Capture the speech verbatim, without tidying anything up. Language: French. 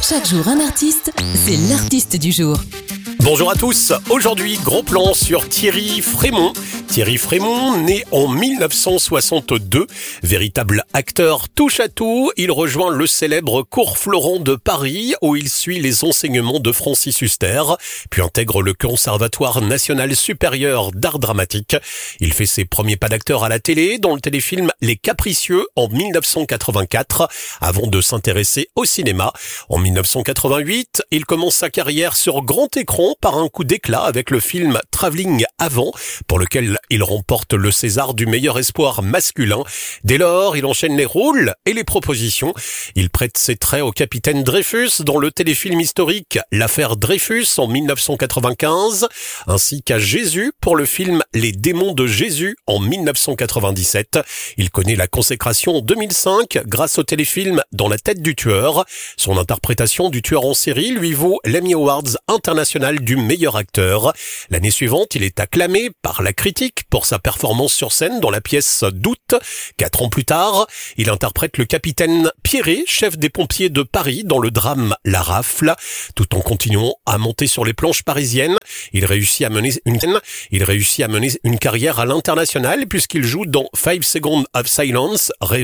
Chaque jour un artiste, c'est l'artiste du jour. Bonjour à tous, aujourd'hui gros plan sur Thierry Frémont. Thierry Frémont, né en mille neuf cent soixante-deux, véritable acteur touche à tout, il rejoint le célèbre Cours Florent de Paris où il suit les enseignements de Francis Huster, puis intègre le Conservatoire national supérieur d'art dramatique. Il fait ses premiers pas d'acteur à la télé dans le téléfilm Les Capricieux en mille neuf cent quatre-vingt-quatre, avant de s'intéresser au cinéma. En mille neuf cent quatre-vingt-huit, il commence sa carrière sur grand écran par un coup d'éclat avec le film Travelling Avant, pour lequel il remporte le César du meilleur espoir masculin. Dès lors, il enchaîne les rôles et les propositions. Il prête ses traits au capitaine Dreyfus dans le téléfilm historique L'affaire Dreyfus en mille neuf cent quatre-vingt-quinze, ainsi qu'à Jésus pour le film Les démons de Jésus en mille neuf cent quatre-vingt-dix-sept. Il connaît la consécration en deux mille cinq grâce au téléfilm Dans la tête du tueur. Son interprétation du tueur en série lui vaut l'Emmy Awards international du meilleur acteur. L'année suivante, il est acclamé par la critique pour sa performance sur scène dans la pièce Doute. Quatre ans plus tard, il interprète le capitaine Pierret, chef des pompiers de Paris dans le drame La Rafle. Tout en continuant à monter sur les planches parisiennes, il réussit à mener une, il réussit à mener une carrière à l'international puisqu'il joue dans Five Seconds of Silence,